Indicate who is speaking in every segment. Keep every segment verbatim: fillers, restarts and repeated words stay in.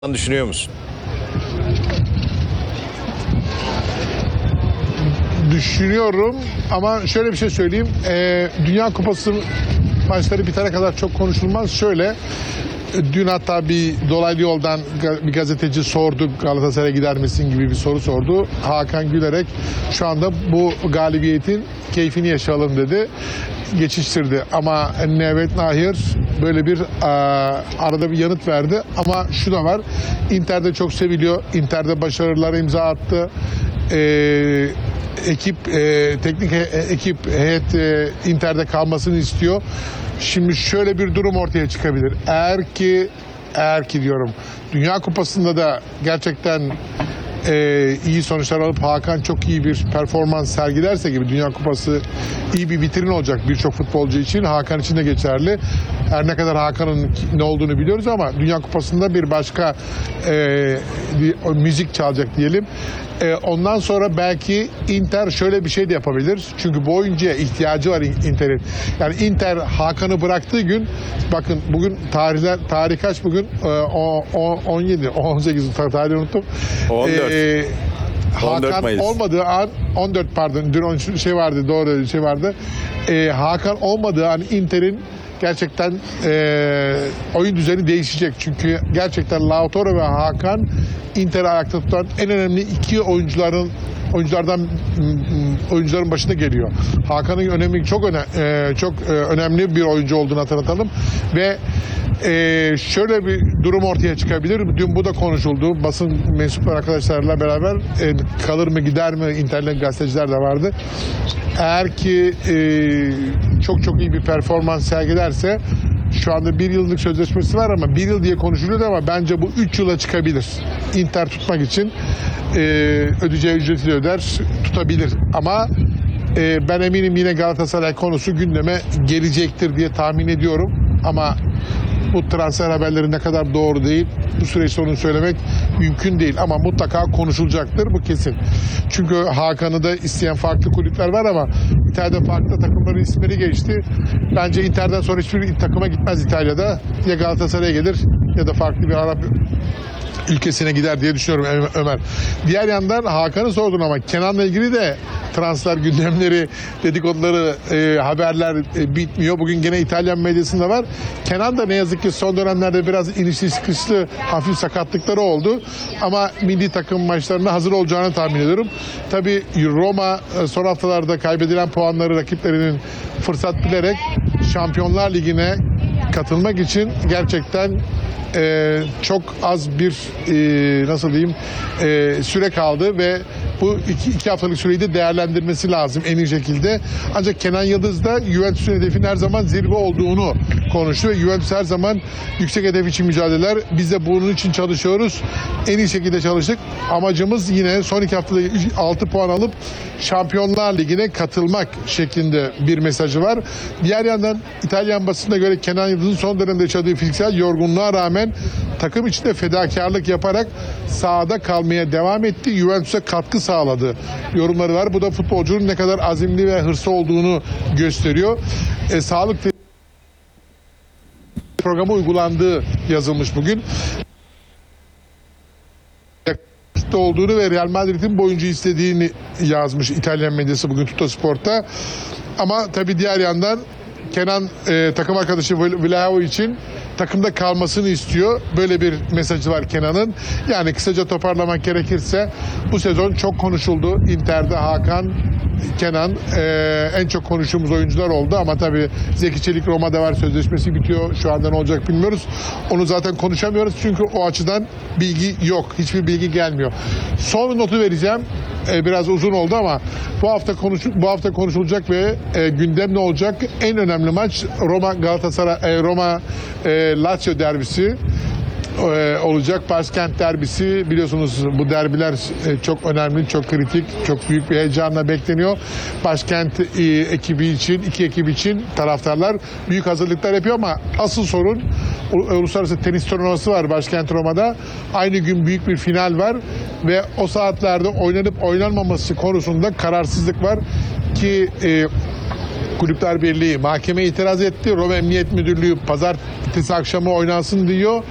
Speaker 1: düşünüyor musun?
Speaker 2: Düşünüyorum ama şöyle bir şey söyleyeyim. Ee, Dünya Kupası maçları bitene kadar çok konuşulmaz. Şöyle, dün hatta bir dolaylı yoldan bir gazeteci sordu, Galatasaray'a gider misin gibi bir soru sordu. Hakan gülerek şu anda bu galibiyetin keyfini yaşayalım dedi. Geçiştirdi ama ne evet ne hayır, böyle bir a, arada bir yanıt verdi. Ama şu da var, Inter'de çok seviliyor. Inter'de başarılar imza attı. Ee, ekip e, teknik he, ekip heyet e, Inter'de kalmasını istiyor. Şimdi şöyle bir durum ortaya çıkabilir. Eğer ki eğer ki diyorum Dünya Kupası'nda da gerçekten e, iyi sonuçlar alıp Hakan çok iyi bir performans sergilerse gibi, Dünya Kupası iyi bir vitrin olacak birçok futbolcu için. Hakan için de geçerli. Her ne kadar Hakan'ın ne olduğunu biliyoruz ama Dünya Kupası'nda bir başka e, bir, müzik çalacak diyelim. E, ondan sonra belki Inter şöyle bir şey de yapabilir. Çünkü bu oyuncuya ihtiyacı var Inter'in. Yani Inter Hakan'ı bıraktığı gün, bakın bugün tarihler tarih kaç bugün? E, o, o, on yedi, on sekiz tarihi unuttum.
Speaker 1: on dört.
Speaker 2: E,
Speaker 1: on dört
Speaker 2: Hakan
Speaker 1: Mayıs.
Speaker 2: olmadığı an, on dört pardon, dün on şey vardı, doğru şey vardı. E, Hakan olmadığı an Inter'in gerçekten e, oyun düzeni değişecek. Çünkü gerçekten Lautaro ve Hakan Inter'i ayakta tutan en önemli iki oyuncuların oyunculardan oyuncuların başında geliyor. Hakan'ın önemi çok öne, e, çok e, önemli bir oyuncu olduğunu hatırlatalım ve Ee, şöyle bir durum ortaya çıkabilir. Dün bu da konuşuldu. Basın mensupları arkadaşlarla beraber e, kalır mı gider mi, internet gazeteciler de vardı. Eğer ki e, çok çok iyi bir performans sergilerse, şu anda bir yıllık sözleşmesi var ama bir yıl diye konuşuluyor ama bence bu üç yıla çıkabilir. Inter tutmak için e, ödeyeceği ücreti de öder, tutabilir. Ama e, ben eminim yine Galatasaray konusu gündeme gelecektir diye tahmin ediyorum. Ama bu transfer haberleri ne kadar doğru değil, bu süreç sonunu söylemek mümkün değil. Ama mutlaka konuşulacaktır, bu kesin. Çünkü Hakan'ı da isteyen farklı kulüpler var ama İtalya'da farklı takımların isimleri geçti. Bence Inter'den sonra hiçbir takıma gitmez İtalya'da. Ya Galatasaray'a gelir ya da farklı bir Arap ülkesine gider diye düşünüyorum Ömer. Diğer yandan Hakan'ı sordun ama Kenan'la ilgili de transfer gündemleri, dedikoduları, e, haberler e, bitmiyor. Bugün gene İtalyan medyasında var. Kenan da ne yazık ki son dönemlerde biraz inişli çıkışlı hafif sakatlıkları oldu. Ama milli takım maçlarına hazır olacağını tahmin ediyorum. Tabii Roma e, son haftalarda kaybedilen puanları rakiplerinin fırsat bilerek Şampiyonlar Ligi'ne katılmak için gerçekten Ee, çok az bir e, nasıl diyeyim e, süre kaldı ve bu iki, iki haftalık süreyi de değerlendirmesi lazım en iyi şekilde. Ancak Kenan Yıldız da Juventus'un hedefinin her zaman zirve olduğunu konuştu ve Juventus her zaman yüksek hedef için mücadeleler. Biz de bunun için çalışıyoruz. En iyi şekilde çalıştık. Amacımız yine son iki haftada altı puan alıp Şampiyonlar Ligi'ne katılmak şeklinde bir mesajı var. Diğer yandan İtalyan basınına göre Kenan Yıldız'ın son dönemde yaşadığı fiziksel yorgunluğa rağmen takım içinde fedakarlık yaparak sahada kalmaya devam etti. Juventus'a katkı sağladı yorumları var. Bu da futbolcunun ne kadar azimli ve hırslı olduğunu gösteriyor. E, sağlık programı uygulandığı yazılmış bugün. Olduğunu ve Real Madrid'in bu oyuncuyu istediğini yazmış İtalyan medyası bugün Tuttosport'ta. Ama tabii diğer yandan Kenan e, takım arkadaşı Vlaho için takımda kalmasını istiyor. Böyle bir mesajı var Kenan'ın. Yani kısaca toparlamak gerekirse bu sezon çok konuşuldu. Inter'de Hakan, Kenan e, en çok konuştuğumuz oyuncular oldu ama tabii Zeki Çelik Roma'da var, sözleşmesi bitiyor. Şu anda ne olacak bilmiyoruz. Onu zaten konuşamıyoruz çünkü o açıdan bilgi yok. Hiçbir bilgi gelmiyor. Son notu vereceğim. E, biraz uzun oldu ama bu hafta konuş bu hafta konuşulacak ve e, gündem ne olacak? En önemli maç Roma Galatasaray e, Roma e, Lazio derbisi e, olacak. Başkent derbisi, biliyorsunuz bu derbiler e, çok önemli, çok kritik, çok büyük bir heyecanla bekleniyor. Başkent e, ekibi için, iki ekip için taraftarlar büyük hazırlıklar yapıyor ama asıl sorun uluslararası tenis turnuvası var Başkent Roma'da. Aynı gün büyük bir final var ve o saatlerde oynanıp oynanmaması konusunda kararsızlık var ki e, Kulüpler Birliği mahkemeye itiraz etti. Roma Emniyet Müdürlüğü pazartesi akşamı oynansın diyor.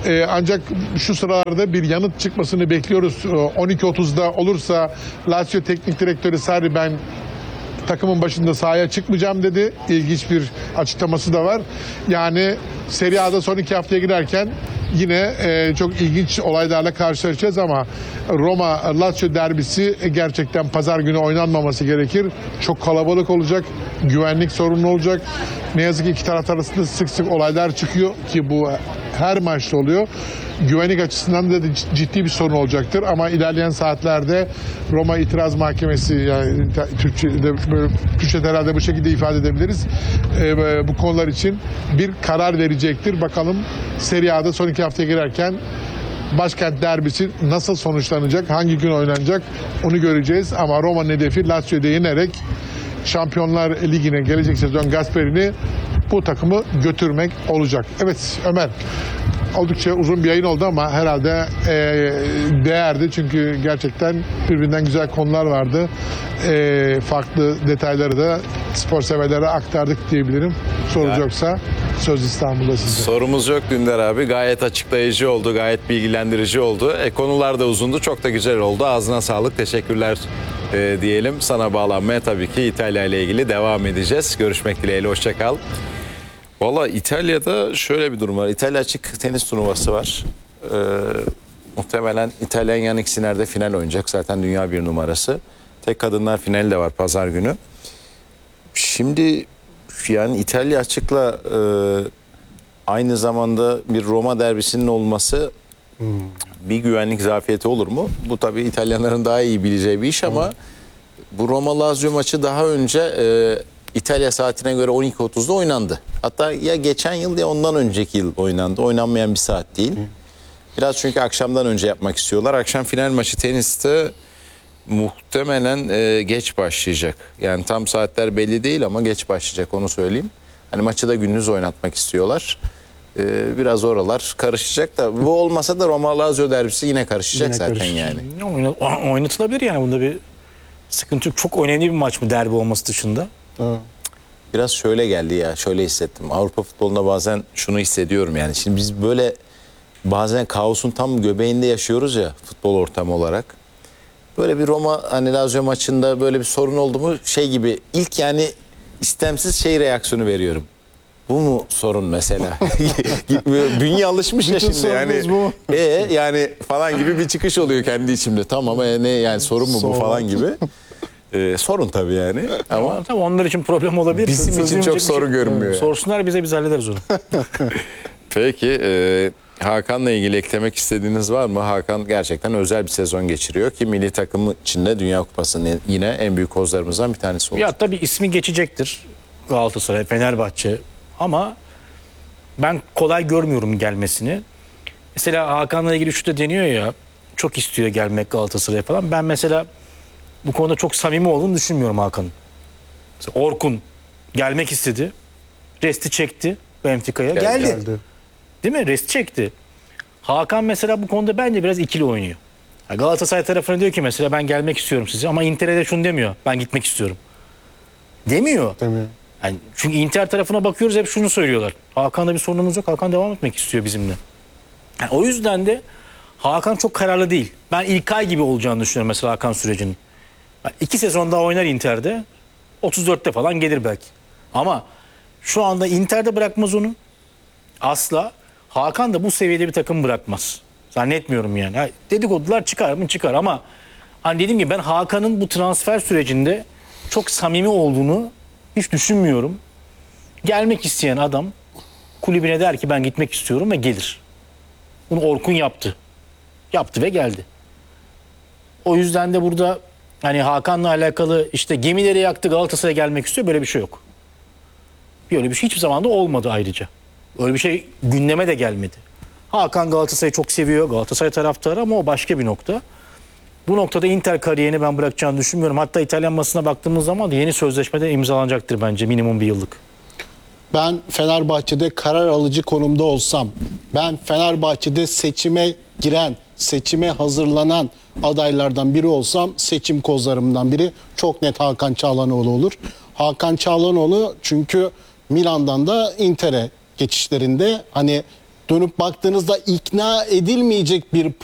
Speaker 2: E, ancak şu sıralarda bir yanıt çıkmasını bekliyoruz. E, on iki otuzda olursa Lazio Teknik Direktörü Sarri ben takımın başında sahaya çıkmayacağım dedi. İlginç bir açıklaması da var. Yani Serie A'da son iki haftaya girerken yine e, çok ilginç olaylarla karşılaşacağız ama Roma Lazio derbisi gerçekten pazar günü oynanmaması gerekir. Çok kalabalık olacak. Güvenlik sorunu olacak. Ne yazık ki iki taraf arasında sık sık olaylar çıkıyor ki bu her maçta oluyor. Güvenlik açısından da ciddi bir sorun olacaktır ama ilerleyen saatlerde Roma İtiraz Mahkemesi, yani Türkçe'de böyle Türkçe'de herhalde bu şekilde ifade edebiliriz. E, bu konular için bir karar verecektir. Bakalım Serie A'da son iki haftaya girerken başkent derbisi nasıl sonuçlanacak, hangi gün oynanacak onu göreceğiz ama Roma'nın hedefi Lazio'da yenerek Şampiyonlar Ligi'ne gelecek sezon Gasperini bu takımı götürmek olacak. Evet Ömer, oldukça uzun bir yayın oldu ama herhalde e, değerdi çünkü gerçekten birbirinden güzel konular vardı. E, farklı detayları da spor severlere aktardık diyebilirim. Sorunuz yoksa söz İstanbul'da size.
Speaker 1: Sorumuz yok Dündar abi. Gayet açıklayıcı oldu, gayet bilgilendirici oldu. E, konular da uzundu, çok da güzel oldu. Ağzına sağlık, teşekkürler e, diyelim. Sana bağlanmaya tabii ki İtalya ile ilgili devam edeceğiz. Görüşmek dileğiyle, hoşça kal. Valla İtalya'da şöyle bir durum var. İtalya açık tenis turnuvası var. Ee, muhtemelen İtalyan Yannick Sinner de final oynayacak. Zaten dünya bir numarası. Tek kadınlar finali de var pazar günü. Şimdi yani İtalya açıkla e, aynı zamanda bir Roma derbisinin olması hmm. bir güvenlik zafiyeti olur mu? Bu tabii İtalyanların daha iyi bileceği bir iş ama hmm. bu Roma-Lazio maçı daha önce e, İtalya saatine göre on iki otuzda oynandı. Hatta ya geçen yıl ya ondan önceki yıl oynandı. Oynanmayan bir saat değil. Biraz çünkü akşamdan önce yapmak istiyorlar. Akşam final maçı teniste muhtemelen e, geç başlayacak. Yani tam saatler belli değil ama geç başlayacak, onu söyleyeyim. Hani maçı da gündüz oynatmak istiyorlar. E, biraz oralar karışacak da bu olmasa da Roma-Lazio derbisi yine karışacak yine zaten karışacak. Yani.
Speaker 3: Oynatılabilir yani, bunda bir sıkıntı yok. Çok önemli bir maç mı derbi olması dışında?
Speaker 1: Hı. Biraz şöyle geldi ya, şöyle hissettim. Avrupa futbolunda bazen şunu hissediyorum yani. Şimdi biz böyle bazen kaosun tam göbeğinde yaşıyoruz ya futbol ortamı olarak. Böyle bir Roma hani Lazio maçında böyle bir sorun oldu mu şey gibi ilk yani istemsiz şey reaksiyonu veriyorum. Bu mu sorun mesela? Bünye alışmış ya şimdi yani. Bu. E yani falan gibi bir çıkış oluyor kendi içimde. Tamam ama ne yani sorun mu bu falan gibi. Ee, sorun tabii yani ama
Speaker 3: tamam, onlar için problem olabilir.
Speaker 1: Bizim Sözüm için çok sorun şey, görünmüyor. Yani.
Speaker 3: Sorsunlar, bize biz hallederiz onu.
Speaker 1: Peki e, Hakan'la ilgili eklemek istediğiniz var mı? Hakan gerçekten özel bir sezon geçiriyor ki milli takımı içinde Dünya Kupası'nın yine en büyük kozlarımızdan bir tanesi olacak.
Speaker 3: Ya tabii ismi geçecektir Galatasaray, Fenerbahçe ama ben kolay görmüyorum gelmesini. Mesela Hakan'la ilgili şu da deniyor ya, çok istiyor gelmek Galatasaray'a falan. Ben mesela bu konuda çok samimi olduğunu düşünmüyorum Hakan'ın. Orkun gelmek istedi. Resti çekti Benfica'ya.
Speaker 1: Geldi.
Speaker 3: Geldi.
Speaker 1: Geldi.
Speaker 3: Değil mi? Resti çekti. Hakan mesela bu konuda bence biraz ikili oynuyor. Galatasaray tarafına diyor ki mesela ben gelmek istiyorum size ama Inter'e de şunu demiyor. Ben gitmek istiyorum. Demiyor.
Speaker 4: Demiyor.
Speaker 3: Yani çünkü Inter tarafına bakıyoruz, hep şunu söylüyorlar. Hakan'da bir sorunumuz yok. Hakan devam etmek istiyor bizimle. Yani o yüzden de Hakan çok kararlı değil. Ben İlkay gibi olacağını düşünüyorum mesela Hakan sürecinin. İki sezon daha oynar Inter'de. otuz dörtte falan gelir belki. Ama şu anda Inter'de bırakmaz onu. Asla. Hakan da bu seviyede bir takım bırakmaz. Zannetmiyorum yani. Ha, dedikodular çıkar mı? Çıkar ama hani dediğim gibi ben Hakan'ın bu transfer sürecinde çok samimi olduğunu hiç düşünmüyorum. Gelmek isteyen adam kulübüne der ki ben gitmek istiyorum ve gelir. Bunu Orkun yaptı. Yaptı ve geldi. O yüzden de burada hani Hakan'la alakalı işte gemileri yaktı Galatasaray'a gelmek istiyor, böyle bir şey yok. Böyle bir şey hiçbir zaman da olmadı ayrıca. Öyle bir şey gündeme de gelmedi. Hakan Galatasaray'ı çok seviyor, Galatasaray taraftarı ama o başka bir nokta. Bu noktada Inter kariyerini ben bırakacağını düşünmüyorum. Hatta İtalyan basına baktığımız zaman da yeni sözleşmede imzalanacaktır bence, minimum bir yıllık.
Speaker 4: Ben Fenerbahçe'de karar alıcı konumda olsam, ben Fenerbahçe'de seçime giren, seçime hazırlanan adaylardan biri olsam seçim kozlarımdan biri çok net Hakan Çalhanoğlu olur. Hakan Çalhanoğlu çünkü Milan'dan da Inter'e geçişlerinde hani dönüp baktığınızda ikna edilmeyecek bir